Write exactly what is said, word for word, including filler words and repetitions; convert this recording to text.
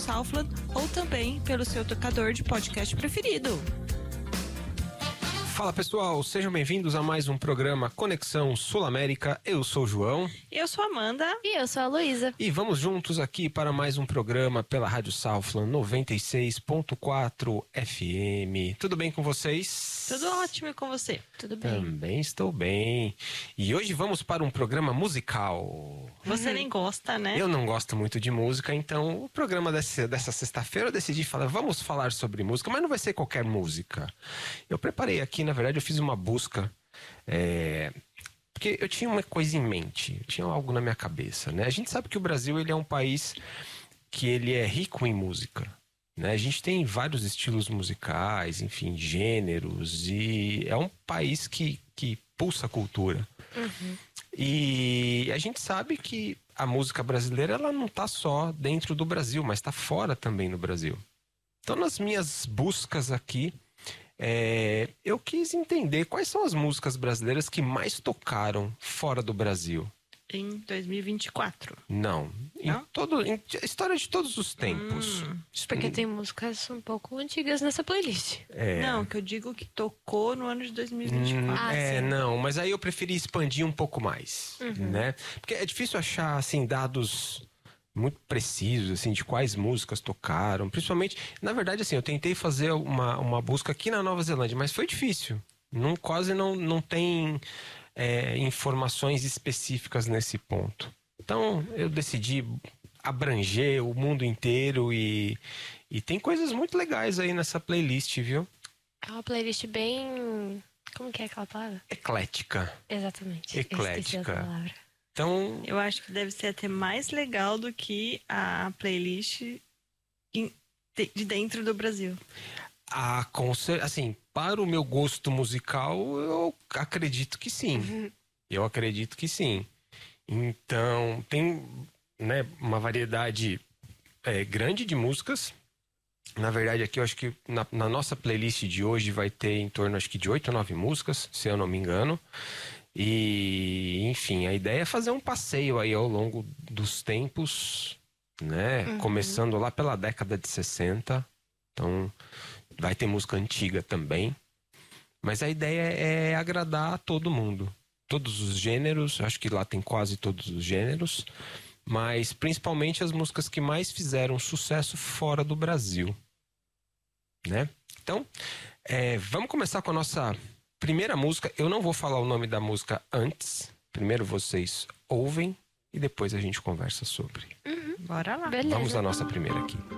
Southland ou também pelo seu tocador de podcast preferido. Fala pessoal, sejam bem-vindos a mais um programa Conexão Sul-América. Eu sou o João. Eu sou a Amanda. E eu sou a Luísa. E vamos juntos aqui para mais um programa pela Rádio Southland noventa e seis ponto quatro F M. Tudo bem com vocês? Tudo ótimo, e com você? Tudo bem. Também estou bem. E hoje vamos para um programa musical. Você nem gosta, né? Eu não gosto muito de música, então o programa desse, dessa sexta-feira eu decidi falar, vamos falar sobre música, mas não vai ser qualquer música. Eu preparei aqui, na verdade eu fiz uma busca, é, porque eu tinha uma coisa em mente, eu tinha algo na minha cabeça, né? A gente sabe que o Brasil ele é um país que ele é rico em música, né? A gente tem vários estilos musicais, enfim, gêneros, e é um país que, que pulsa cultura. Uhum. E a gente sabe que a música brasileira ela não está só dentro do Brasil, mas está fora também no Brasil. Então, nas minhas buscas aqui, é, eu quis entender quais são as músicas brasileiras que mais tocaram fora do Brasil. Em dois mil e vinte e quatro. Não, em Não? todo, em história de todos os tempos. Hum, Porque tem músicas um pouco antigas nessa playlist. É. Não, que eu digo que tocou no ano de dois mil e vinte e quatro. Hum, Ah, é, sim. não, mas aí eu preferi expandir um pouco mais, Uhum. né? Porque é difícil achar, assim, dados muito precisos, assim, de quais músicas tocaram, principalmente, na verdade, assim, eu tentei fazer uma, uma busca aqui na Nova Zelândia, mas foi difícil, não, quase não, não tem é, informações específicas nesse ponto. Então, eu decidi abranger o mundo inteiro e, e tem coisas muito legais aí nessa playlist, viu? É uma playlist bem... Como que é aquela palavra? Eclética. Exatamente. Eclética. Eu esqueci a palavra. Então, Eu acho que deve ser até mais legal do que a playlist em- de de dentro do Brasil. a, conce- assim, para o meu gosto musical, eu acredito que sim. Eu acredito que sim. Então, tem, né, uma variedade é, grande de músicas. Na verdade, aqui eu acho que na, na nossa playlist de hoje vai ter em torno, acho que de oito ou nove músicas, se eu não me engano. E, enfim, a ideia é fazer um passeio aí ao longo dos tempos, né? Uhum. Começando lá pela década de sessenta. Então, vai ter música antiga também. Mas a ideia é agradar a todo mundo. Todos os gêneros, acho que lá tem quase todos os gêneros. Mas principalmente as músicas que mais fizeram sucesso fora do Brasil, né? Então, é, vamos começar com a nossa primeira música. Eu não vou falar o nome da música antes. Primeiro vocês ouvem e depois a gente conversa sobre. Bora lá. Beleza. Vamos à nossa primeira aqui.